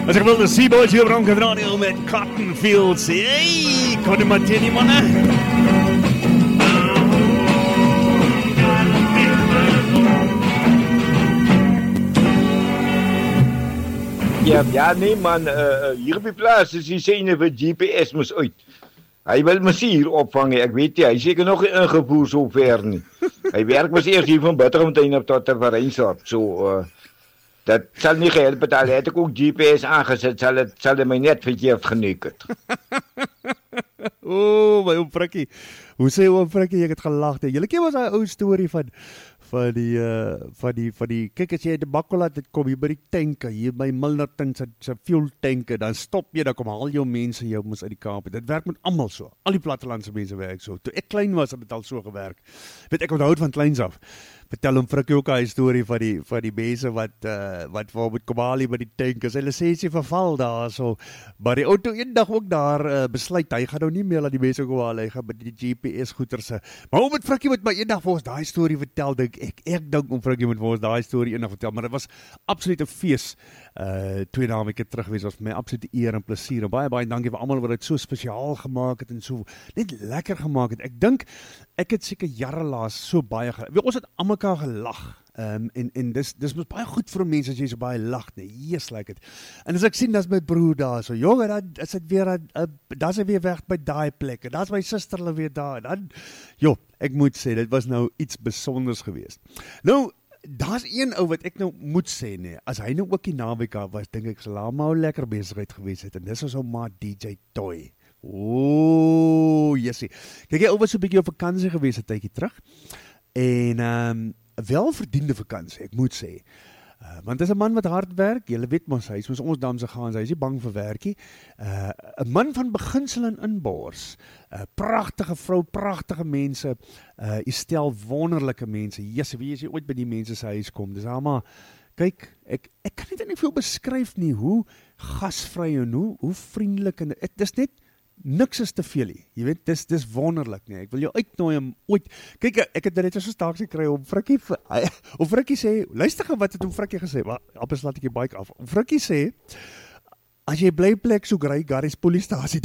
As ek wil die Seaboys hier op Rankin Radio met Cotton Fields. Hey, kon jy maar teen die manne? Ja, nee man, hier op die plaas is die syne vir GPS moes uit. Hy wil my hier opvang, ek weet nie, hy seker nog nie ingevoer so ver nie. Hy werk mos eers hier van Butterfontein op tot Terwijnsdorp, so dat sal nie gehelp het, al het ek ook GPS aangesit, sal het my net verkeerd geneuk het. My oom Frikkie, hoe sê oom Frikkie, ek het gelag, julle ken was daai ou storie van die, kyk as jy in die Bakkolat het kom, hier by die tanke, hier by Milnerton se fuel tanke, dan stop jy, dan kom al jou mense jou mos uit die Kaap, dit werk met almal so, al die plattelandse mense werk so, toe ek klein was, het dit al so gewerk, weet ek onthou van kleins af, vertel hom Frikkie ook 'n storie van die mense wat voor met Komali by die tank, as hy lisensie verval daar so, maar die auto eendag ook daar besluit, hy gaan nou nie meer laat die mense Komali, hy gaan by die GPS goederse, maar hoe met Frikkie met my eendag vir ons daai storie vertel, dink ek dink om Frikkie moet vir ons daai storie eendag vertel, maar dit was absoluut 'n fees, 2 naweke terug gewees, was vir my absolute eer en plesier, en baie dankie vir almal wat dit so spesiaal gemaak het, en so net lekker gemaak het, ek dink, ek het seker jare laas so baie, ons het aan mekaar gelag, en dis baie goed vir mense as jy so baie lag, nee, yes, like it, en as ek sien, dat is my broer daar, so, jongen, dan is het weer, daar is hy weer weg by daai plek, en daar is my sister weer daar, dan, ek moet sê, dit was nou iets besonders geweest. Nou, daar is een ou wat ek nou moet sê, nee, as hy nou ook die naweek was, dink ek, sal maar lekker bezigheid geweest het, en dis is ou maat DJ Toy. Jessie. Kijk, jy ou was so 'n bietjie op vakansie geweest 'n tydjie terug, en welverdiende vakansie, ek moet sê. Want is 'n man wat hard werk, julle weet mos, hy is mos ons damse gaan, hy is nie bang vir werkie. 'n man van beginsel en inbors, pragtige vrou, pragtige mense, jy stel wonderlike mense, wie as jy ooit by die mense se huis kom, dis allemaal, kyk, ek kan dit nie veel beskryf nie, hoe gasvry en hoe vriendelik, en dis net, niks is te veel nie, jy weet, dis wonderlik nie, ek wil jou uitnooi om ooit, kyk, ek het net so staaks gekry om Frikkie sê, luister gaan wat het om Frikkie gesê, maar, appels laat ek die bike af, om Frikkie sê, as jy bly plek soek, ry Garys Poliestasie,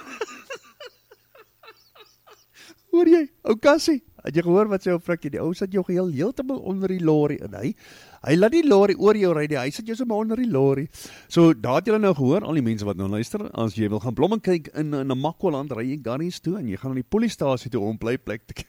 hoor jy, ou Kassie, het jy gehoor wat sê ou Frikkie, die ou sit jou heeltemal onder die lorry, en hy laat die lorry oor jou ry, hy sit jou sommer onder die lorry, so daar het julle nou gehoor, al die mense wat nou luister, as jy wil gaan blomme kyk in 'n Makwaland, ry jy Garys toe, en jy gaan na die Poliestasie toe om bly plek te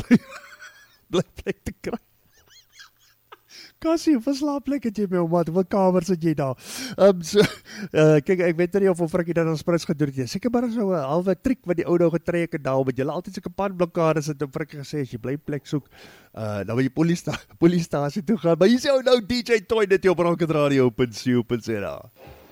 kry. Kassie, hoeveel slaapplek het jy my, maat? Hoeveel kamers het jy daar? Kijk, ek weet nie of Frikkie dat ons sprits gedoen het. Seker maar so 'n halwe triek wat die ou nou getrek het daar, met julle altyd soke padblokkades het, en Frikkie gesê, as jy bly plek soek, dan wil jy Poliestasie toe gaan. Maar hier sê nou DJ Toy dit op rankenradio.co.za.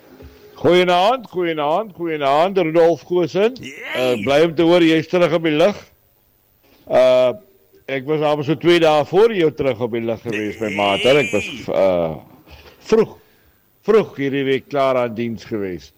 Goeienaand, Rudolf Goosen. Bly om te hoor, jy is terug op die lug. Ek was al so 2 dae voor jou terug op die lug geweest, my maat. Ek was vroeg hierdie week klaar aan diens geweest.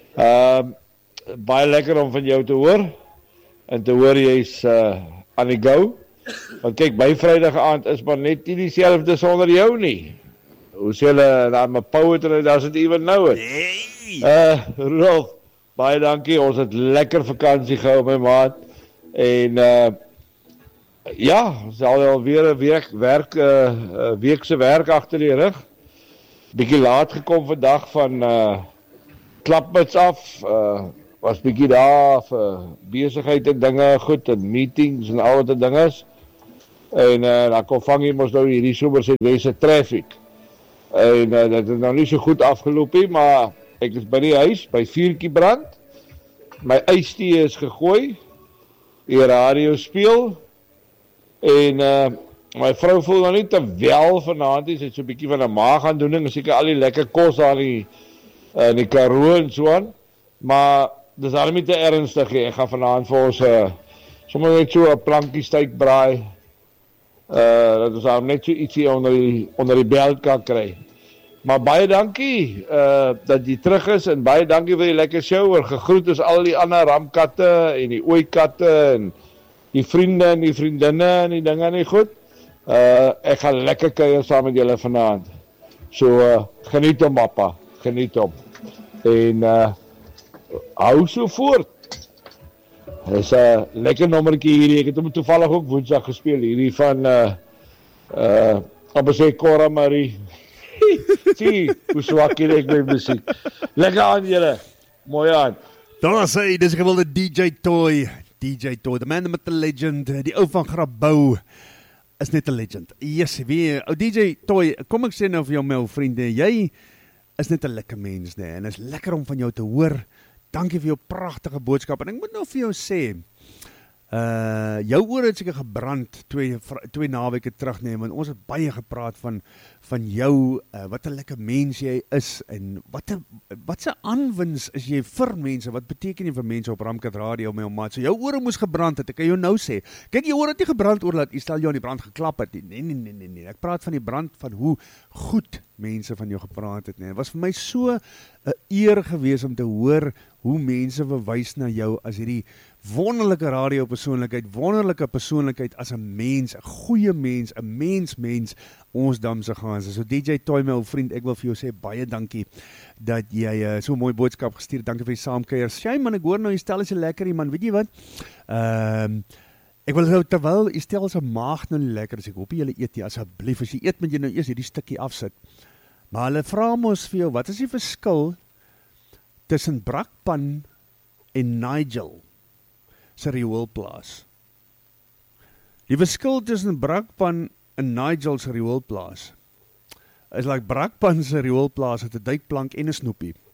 Baie lekker om van jou te hoor, en te hoor jy's aan die go. Want kyk, my Vrydag aand is maar net nie dieselfde sonder jou nie. Hoe sê hulle, daar my power, daar sit even nou het. Rolf, baie dankie, ons het lekker vakansie gehou, my maat. En ja, ons al weer 'n weekse werk agter die rug. Bietjie laat gekom vandag van klapmuts af, was bietjie daar vir besigheid en dinge, goed, en meetings en al wat dinge is. En dan kom vang jy mos nou hierdie somerse traffic. En dat het nou nie so goed afgeloop nie, maar ek is by die huis, by vuurtjie brand. My ystee is gegooi, die radio speel, en my vrou voel nou nie te wel vanaand, sy het so 'n bietjie van 'n maagaandoening, en seker al die lekker kos daar in die Karoo en so aan, maar dis al nie te ernstig nie. Ek gaan vanaand vir ons sommer net so 'n plankie steakbraai, dat ons daar net so ietsie onder die belt kan kry. Maar baie dankie dat jy terug is, en baie dankie vir die lekker show, en gegroet is al die ander ramkatte en die ooikatte en die vriende en die vriendinne en die dinge nie goed. Ek gaan lekker kuier saam met julle vanaand. So geniet hom, papa, geniet hom. En hou so voort. Dis 'n lekker nommertjie hierdie. Ek het hom toevallig ook Woensdag gespeel hierdie van amper sê Cora Marie. Sien, hoe swak hier ek met musiek. Lekker aan julle. Mooi aan. Daar sê dis gewilde DJ Toy, the man with the legend, die ou van Grabouw is net 'n legend. Yes, wie, ou DJ Toy, kom ek sê nou vir jou my ou vriende, jy is net 'n lekker mens, nee, en is lekker om van jou te hoor. Dankie vir jou pragtige boodskap. En ek moet nou vir jou sê, jou oor het seker gebrand twee naweke terug, nee, want ons het baie gepraat van jou, wat 'n lekker mens jy is, en wat 'n aanwins is jy vir mense, wat beteken jy vir mense op Ramkat Radio, my ou maat, so jou ore moes gebrand het, ek kan jou nou sê, kyk, jou ore het nie gebrand oor dat jy stel jou aan die brand geklap het, nee, ek praat van die brand van hoe goed mense van jou gepraat het, nee, het was vir my so 'n eer gewees om te hoor hoe mense verwys na jou as hierdie wonderlike wonderlike persoonlikheid as 'n mens, 'n goeie mens, 'n mens, ons damse gaans. So DJ Toy, my ou vriend, ek wil vir jou sê baie dankie dat jy so 'n mooi boodskap gestuur het. Dankie vir die saamkuier. Sjy man, ek hoor nou jy stel is 'n lekker man. Weet jy wat? Ek wil nou terwyl jy stel se maag nou lekker, as ek hoop julle eet nie, asseblief as jy eet moet jy nou eers hierdie stukkie afsit. Maar hulle vra mos vir jou, wat is die verskil tussen Brakpan en Nigel se rioolplaas? Die verskil tussen Brakpan en Nigel se rioolplaas is like Brakpan se rioolplaas het 'n duikplank en 'n snoepie.